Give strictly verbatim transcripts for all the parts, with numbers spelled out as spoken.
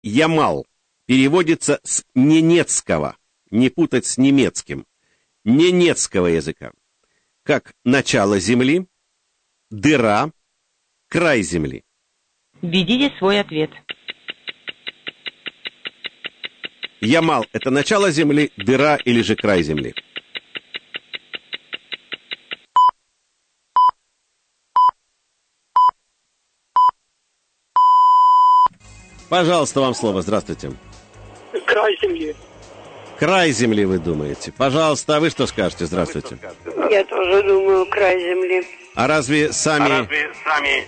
Ямал переводится с ненецкого, не путать с немецким, ненецкого языка, как начало земли, дыра, край земли. Введите свой ответ. Ямал — это начало земли, дыра или же край земли? Пожалуйста, вам слово. Здравствуйте. Край земли. Край земли, вы думаете? Пожалуйста, а вы что скажете? Здравствуйте. Я тоже думаю, край земли. А разве сами, А разве сами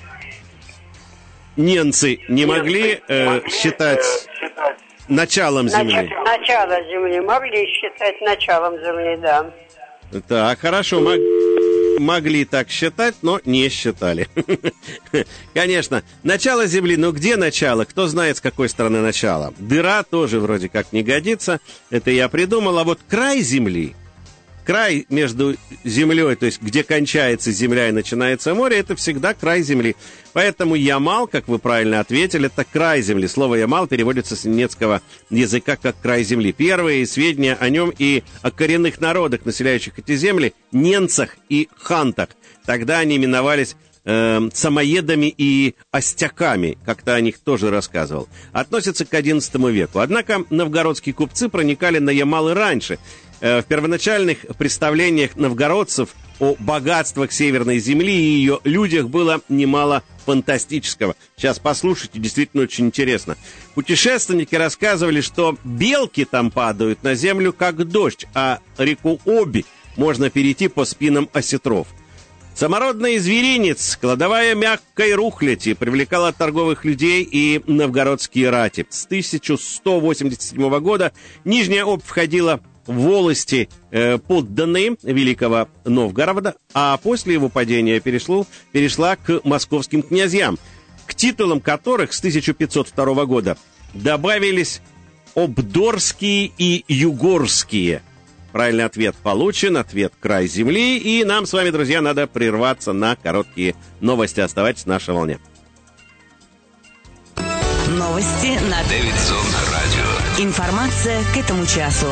немцы не могли, э, могли считать э, считать началом земли? Нач- Начало земли. Могли считать началом земли, да. Так, хорошо, мог... могли так считать, но не считали. Конечно, начало земли, но где начало? Кто знает, с какой стороны начало? Дыра тоже вроде как не годится, это я придумал, а вот край земли, край между землей, то есть где кончается земля и начинается море, это всегда край земли. Поэтому Ямал, как вы правильно ответили, это край земли. Слово Ямал переводится с немецкого языка как край земли. Первые сведения о нем и о коренных народах, населяющих эти земли, ненцах и хантах. Тогда они именовались э, самоедами и остяками, как-то о них тоже рассказывал. Относятся к одиннадцатому веку. Однако новгородские купцы проникали на Ямал и раньше. В первоначальных представлениях новгородцев о богатствах Северной Земли и ее людях было немало фантастического. Сейчас послушайте, действительно очень интересно. Путешественники рассказывали, что белки там падают на землю как дождь, а реку Оби можно перейти по спинам осетров. Самородный зверинец, кладовая мягкой рухляти, привлекала торговых людей и новгородские рати. С тысяча сто восемьдесят седьмого года Нижняя Обь входила в волости э, подданные Великого Новгорода, а после его падения перешло, перешла к московским князьям, к титулам которых с тысяча пятьсот второго года добавились обдорские и югорские. Правильный ответ получен, ответ край земли, и нам с вами, друзья, надо прерваться на короткие новости. Оставайтесь на нашей волне. Новости на Дэвидсон Радио. Информация к этому часу.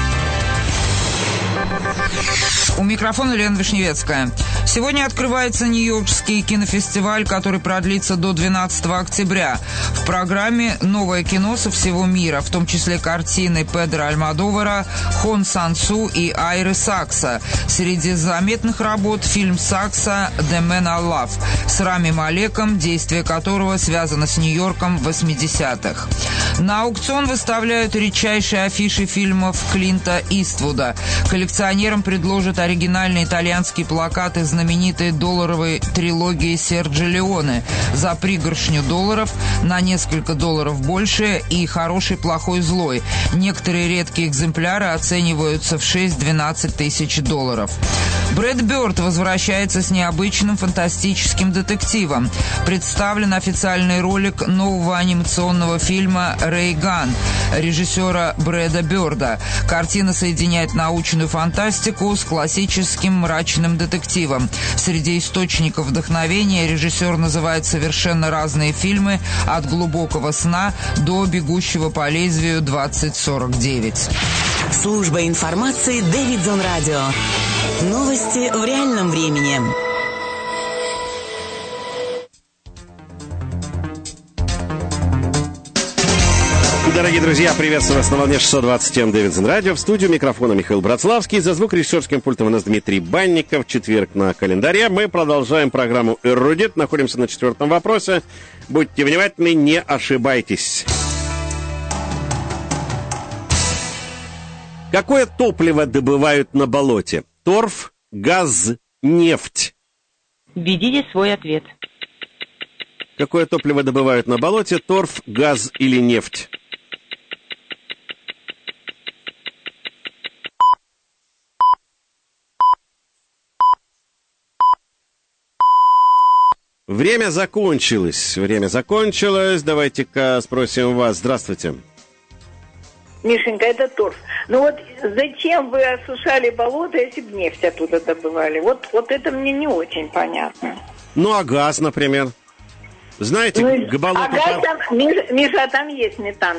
У микрофона Лена Вишневецкая. Сегодня открывается Нью-Йоркский кинофестиваль, который продлится до двенадцатого октября. В программе новое кино со всего мира, в том числе картины Педро Альмодовара, Хон Сан-Су и Айры Сакса. Среди заметных работ фильм Сакса «The Man I Love» с Рами Малеком, действие которого связано с Нью-Йорком в восьмидесятых. На аукцион выставляют редчайшие афиши фильмов Клинта Иствуда. Коллекционерам предложат оригинальные итальянские плакаты знаменитой долларовой трилогии Серджио Леоне за пригоршню долларов, на несколько долларов больше, и «Хороший, плохой, злой». Некоторые редкие экземпляры оцениваются в шесть-двенадцать тысяч долларов. Брэд Бёрд возвращается с необычным фантастическим детективом. Представлен официальный ролик нового анимационного фильма «Рейган» режиссера Брэда Бёрда. Картина соединяет научную фантастику с классическим мрачным детективом. Среди источников вдохновения режиссер называет совершенно разные фильмы, от «Глубокого сна» до «Бегущего по лезвию двадцать сорок девять». Служба информации Дэвидсон Радио. Новости в реальном времени. Дорогие друзья, приветствую вас на волне шестьсот двадцать семь Дэвидсон Радио. В студию микрофона Михаил Братславский. За звукорежиссерским пультом у нас Дмитрий Банников. Четверг на календаре. Мы продолжаем программу «Эрудит». Находимся на четвертом вопросе. Будьте внимательны, не ошибайтесь. Какое топливо добывают на болоте? Торф, газ, нефть. Введите свой ответ. Какое топливо добывают на болоте? Торф, газ или нефть? Время закончилось. Время закончилось. Давайте-ка спросим вас. Здравствуйте. Мишенька, это торф. Ну вот зачем вы осушали болото, если бы нефть оттуда добывали? Вот, вот это мне не очень понятно. Ну, а газ, например? Знаете, ну, к болоту... А газ там, Миша, Миша, там есть метан.